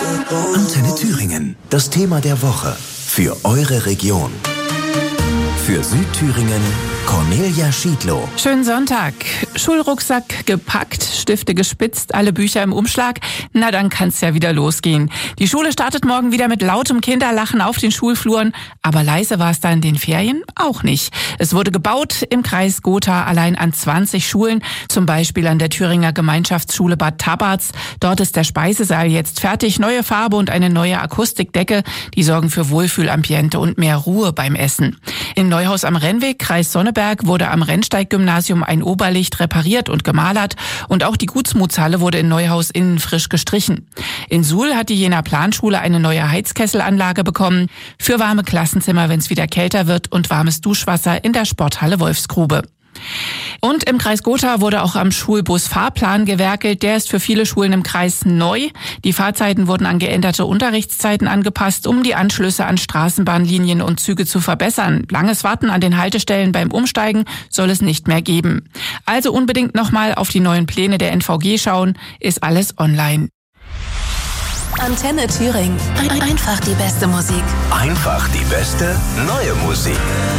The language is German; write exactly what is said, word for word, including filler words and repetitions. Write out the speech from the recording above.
Antenne Thüringen, das Thema der Woche für eure Region. Für Südthüringen, Cornelia Schiedlow. Schönen Sonntag. Schulrucksack gepackt, Stifte gespitzt, alle Bücher im Umschlag. Na, dann kann's ja wieder losgehen. Die Schule startet morgen wieder mit lautem Kinderlachen auf den Schulfluren. Aber leise war es da in den Ferien auch nicht. Es wurde gebaut im Kreis Gotha allein an zwanzig Schulen. Zum Beispiel an der Thüringer Gemeinschaftsschule Bad Tabarz. Dort ist der Speisesaal jetzt fertig. Neue Farbe und eine neue Akustikdecke. Die sorgen für Wohlfühlambiente und mehr Ruhe beim Essen. In Neuhaus am Rennweg, Kreis Sonneberg, wurde am Rennsteig-Gymnasium ein Oberlicht repariert und gemalert und auch die Gutsmutshalle wurde in Neuhaus innen frisch gestrichen. In Suhl hat die Jenaer Planschule eine neue Heizkesselanlage bekommen für warme Klassenzimmer, wenn es wieder kälter wird, und warmes Duschwasser in der Sporthalle Wolfsgrube. Und im Kreis Gotha wurde auch am Schulbus Fahrplan gewerkelt. Der ist für viele Schulen im Kreis neu. Die Fahrzeiten wurden an geänderte Unterrichtszeiten angepasst, um die Anschlüsse an Straßenbahnlinien und Züge zu verbessern. Langes Warten an den Haltestellen beim Umsteigen soll es nicht mehr geben. Also unbedingt nochmal auf die neuen Pläne der N V G schauen. Ist alles online. Antenne Thüringen. Einfach die beste Musik. Einfach die beste neue Musik.